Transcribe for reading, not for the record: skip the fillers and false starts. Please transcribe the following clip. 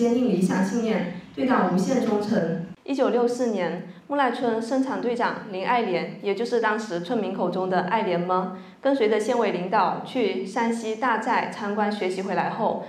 坚定理想信念，对党无限忠诚。 1964年，木赖村生产队长林爱莲，也就是当时村民口中的爱莲吗，跟随着县委领导去山西大寨参观学习回来后，